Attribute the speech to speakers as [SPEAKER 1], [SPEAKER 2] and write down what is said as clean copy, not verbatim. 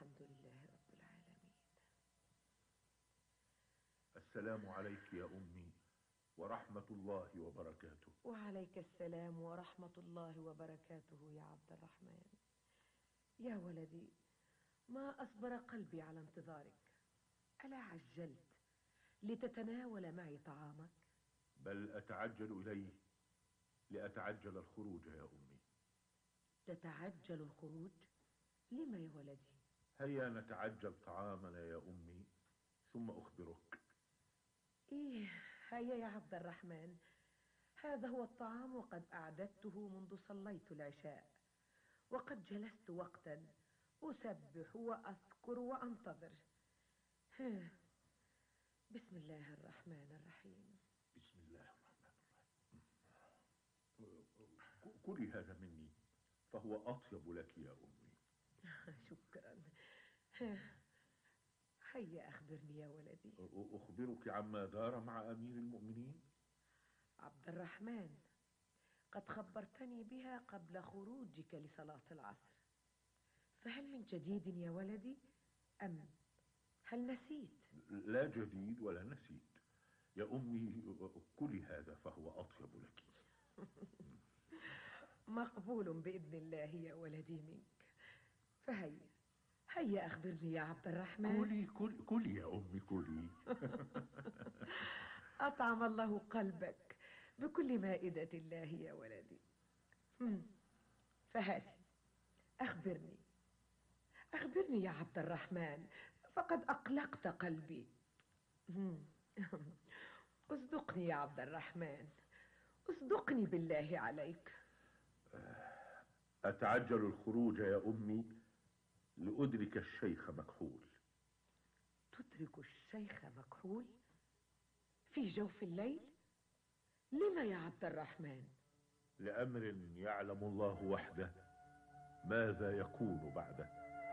[SPEAKER 1] الحمد لله رب العالمين.
[SPEAKER 2] السلام عليك يا أمي ورحمة الله وبركاته.
[SPEAKER 1] وعليك السلام ورحمة الله وبركاته يا عبد الرحمن. يا ولدي، ما أصبر قلبي على انتظارك. ألا عجلت لتتناول معي طعامك؟
[SPEAKER 2] بل أتعجل إليه لأتعجل الخروج يا أمي.
[SPEAKER 1] تتعجل الخروج؟ لما يا ولدي؟
[SPEAKER 2] هيا نتعجل طعامنا يا أمي ثم أخبرك.
[SPEAKER 1] إيه، هيا يا عبد الرحمن، هذا هو الطعام وقد أعددته منذ صليت العشاء، وقد جلست وقتا أسبح وأذكر وأنتظر. بسم الله الرحمن الرحيم.
[SPEAKER 2] بسم الله الرحمن الرحيم. كلي هذا مني فهو أطيب لك يا أمي.
[SPEAKER 1] شكرا. هيا أخبرني يا ولدي.
[SPEAKER 2] أخبرك عما دار مع أمير المؤمنين.
[SPEAKER 1] عبد الرحمن، قد خبرتني بها قبل خروجك لصلاة العصر، فهل من جديد يا ولدي أم هل نسيت؟
[SPEAKER 2] لا جديد ولا نسيت يا أمي. كلي هذا فهو أطيب لك.
[SPEAKER 1] مقبول بإذن الله يا ولدي منك. هيا أخبرني يا عبد الرحمن.
[SPEAKER 2] كلي يا أمي كلي.
[SPEAKER 1] أطعم الله قلبك بكل مائدة الله يا ولدي. فهاتي، أخبرني يا عبد الرحمن، فقد أقلقت قلبي. اصدقني يا عبد الرحمن، اصدقني بالله عليك.
[SPEAKER 2] أتعجل الخروج يا أمي لأدرك الشيخ مكحول.
[SPEAKER 1] تدرك الشيخ مكحول في جوف الليل؟ لما يا عبد الرحمن؟
[SPEAKER 2] لأمر يعلم الله وحده ماذا يكون بعده.